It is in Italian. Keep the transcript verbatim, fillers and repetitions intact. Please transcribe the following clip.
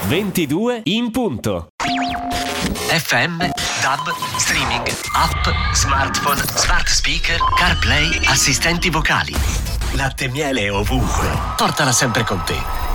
ventidue in punto. F M, DAB, streaming, app, smartphone, smart speaker, CarPlay, assistenti vocali. Latte e miele ovunque. Portala sempre con te.